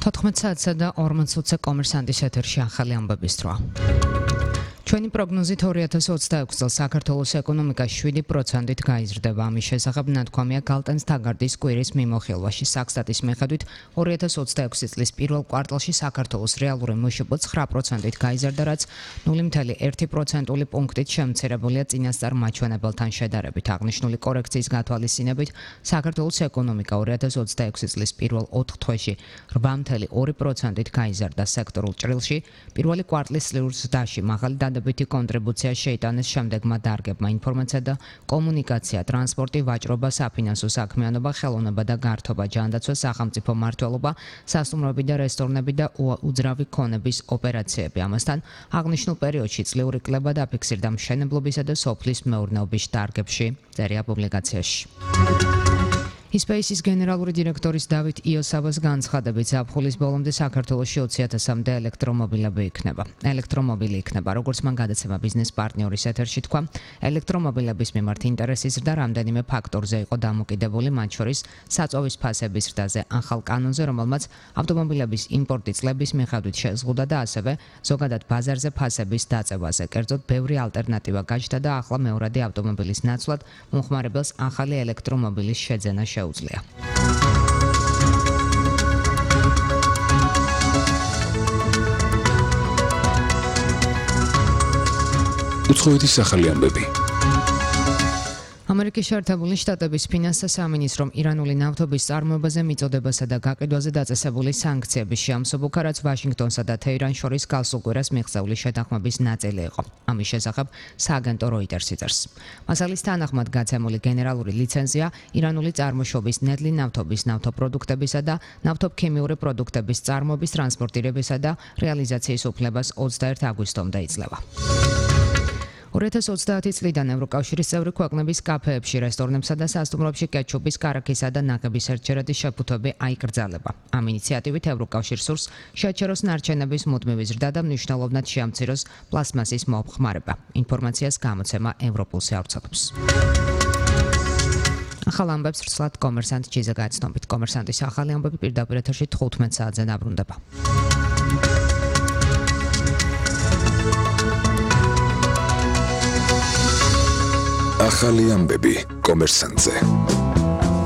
14 საათსა და 40 წუთზე კომერსანტის ეთერში ახალი ამბების დროა. ჩვენი პროგნოზით 2026 წელს საქართველოს ეკონომიკა 7%-ით გაიზრდება. ამის შესახებ ნათქვამია გალტენს თაგარდის კვირის მიმოხილვაში. საქსტატის მიხედვით 2026 წლის პირველ კვარტალში საქართველოს რეალური მშპ 9%-ით გაიზარდა, რაც 0.1%-ული პუნქტით შემცირებულია წინასწარ მაჩვენებელთან შედარებით. აღნიშნული კორექციის გათვალისწინებით საქართველოს ეკონომიკა 2026 წლის პირველ 4 თვეში 8.2%-ით გაიზარდა. სექტორულ ჭრილში პირველი კვარტლის სრულ ზრდაში მაღალი დადებითი კონტრიბუცია შეიტანეს შემდეგმა დარგებმა: ინფორმაცია და კომუნიკაცია, ტრანსპორტი, ვაჭრობა, საფინანსო საქმიანობა, ხელოვნება და გართობა, ჯანდაცვა, სახელმწიფო მმართველობა, სასტუმროები და რესტორნები და უძრავი ქონების ოპერაციები. ამასთან აღნიშნულ პერიოდში წლიური კლება დაფიქსირდა მშენებლობისა და სოფლის მეურნეობის დარგებში. წერია პუბლიკაციაში. Space's გენერალური დირექტორის დავით იოსავას განცხადებით, ზაფხულის ბოლომდე საქართველოში 20,000-მდე ელექტრომობილები იქნება. ელექტრომობილი იქნება, როგორც მან გადაცემა ბიზნეს პარტნიორის ეთერში თქვა, ელექტრომობილების მიმართ ინტერესის ზრდა რამდენიმე ფაქტორზე იყო დამოკიდებული, მათ შორის საწვავის ფასების ზრდაზე, ახალ კანონზე, რომელმაც ავტომობილების იმპორტი წლების მიხედვით შეზღუდა და ასევე ზოგადად ბაზარზე ფასების დაწევაზე. კერძოდ, ბევრი ალტერნატივა გაჩნდა და ახლა მეორადი ავტომობილის ნაცვლად მომხმარებელს ახალი ელექტრომობილის შეძენა შეუძლია. უცხოეთის ახალი ამბები. ამერიკის შეერთებული შტატების ფინანსთა სამინისტრომ ირანული ნავთობის წარმოებაზე მიწოდებასა და გაყიდვაზე დაწესებული სანქციების შეამსუბუქა, რაც ვაშინგტონსა და თეირანს შორის გასულ კვირას მიღწეული შეთანხმების ნაწილი იყო. ამის შესახებ სააგენტო როიტერსი წერს. მასალის თანახმად გაცემული გენერალური ლიცენზია ირანული წარმოშობის ნედლი ნავთობის, ნავთობპროდუქტებისა და ნავთობქიმიური პროდუქტების წარმოების, ტრანსპორტირებისა და რეალიზაციის უფლებას 21 აგვისტომდე იძლევა. 2030 წლიდან ევროკავშირის წევრი ქვეყნების კაფეებში, რესტორნებსა და სასტუმროებში კეჩუპის, კარაქისა და ნაგების ერთჯერადი შეფუთვები აიკრძალება. ამ ინიციატივით ევროკავშირს სურს შეაჩეროს ნარჩენების მუდმივი ზრდა და მნიშვნელოვნად შეამციროს პლასმასის მომხმარება. ინფორმაციას გამოცემა ევროპულსი ავრცელებს. ახალ ამბებს რცლად კომერსანტ ჩიზა გააცნობით. კომერსანტის ახალი ამბები პირდაპირ ეთერში 15 საათზე დაბრუნდება. ახალი ამბები კომერსანტზე.